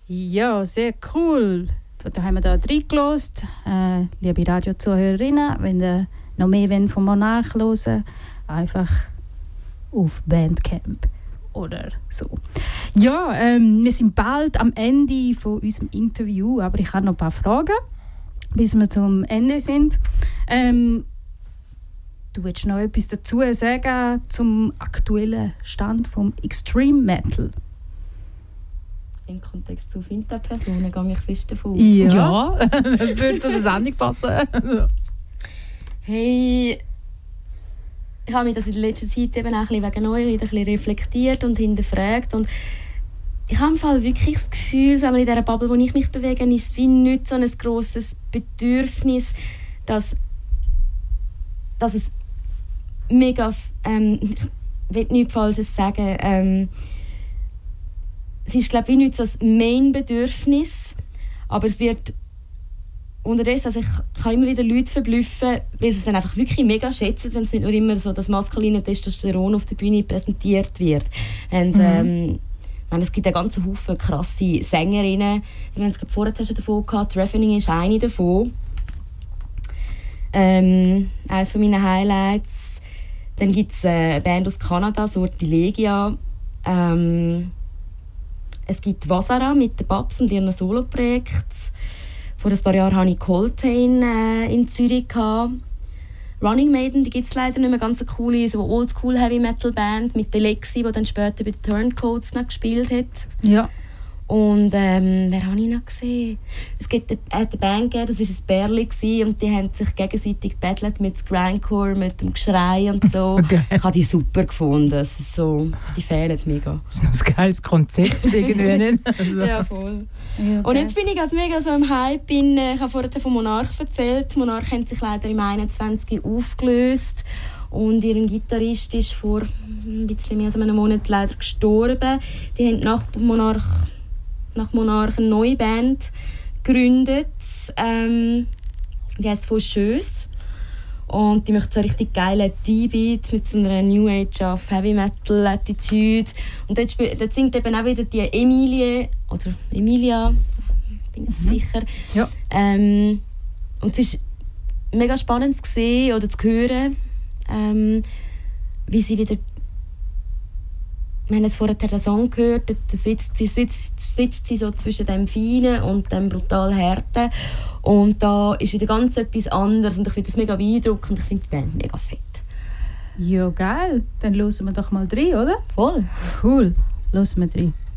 Ja, sehr cool. Da haben wir da reingelassen. Liebe Radiozuhörerinnen, wenn ihr noch mehr von Monarch hören, einfach auf Bandcamp oder so. Ja, wir sind bald am Ende von unserem Interview, aber ich habe noch ein paar Fragen, bis wir zum Ende sind. Du willst noch etwas dazu sagen zum aktuellen Stand vom Extreme Metal? Im Kontext zu Finta-Personen gehe ich fest davon aus. Ja, das würde zu der Sendung passen. Hey, ich habe mich das in der letzten Zeit eben auch ein bisschen wegen euch wieder ein bisschen reflektiert und hinterfragt. Und ich habe im Fall wirklich das Gefühl, so in dieser Bubble, wo ich mich bewege, ist es wie nicht so ein grosses Bedürfnis, dass es mega... ich will nichts Falsches sagen. Es ist, glaube ich, nicht so das Main-Bedürfnis, aber es wird unterdessen, also ich kann immer wieder Leute verblüffen, weil sie es dann einfach wirklich mega schätzen, wenn es nicht nur immer so das maskuline Testosteron auf der Bühne präsentiert wird. Und, es gibt einen ganzen Haufen krasse Sängerinnen. Wir haben es vorher schon davon gehabt, Ravening ist eine davon. Eines von meinen Highlights. Dann gibt es eine Band aus Kanada, Sortilegia. Es gibt Vasara mit den Babs und ihrem Soloprojekt. Vor ein paar Jahren hatte ich Coltrane in Zürich. Running Maiden, die gibt es leider nicht mehr, ganz eine coole so Oldschool Heavy Metal Band mit der Lexi, die dann später bei den Turncoats noch gespielt hat. Ja. Und wer habe ich noch gesehen? Es gibt eine Band gegeben, das war ein Bärli und die haben sich gegenseitig gebettelt mit Grindcore, mit dem Geschrei und so. Okay. Ich habe die super gefunden. Es ist so, die fehlen mega. Das ist ein geiles Konzept irgendwie. Ja, voll. Ja, okay. Und jetzt bin ich gerade mega so im Hype. Ich habe vorhin von Monarch erzählt. Monarch hat sich leider im 21 aufgelöst. Und ihr Gitarrist ist vor ein bisschen mehr als einem Monat leider gestorben. Die haben nach Monarch eine neue Band gegründet. Die heisst «Faucheuse». Und die macht so richtig geile D-Beat mit so einer New Age of Heavy Metal Attitude. Und dort singt eben auch wieder die Emilia, bin nicht so sicher. Ja. Und es ist mega spannend zu sehen oder zu hören, wie sie wieder... Wir haben jetzt vorher den Song gehört, da switcht sie so zwischen dem Feinen und dem brutal Härten. Und da ist wieder ganz etwas anderes und ich finde das mega beeindruckend und ich finde die Band mega fett. Ja, geil. Dann hören wir doch mal rein, oder? Voll. Cool. Hören wir rein.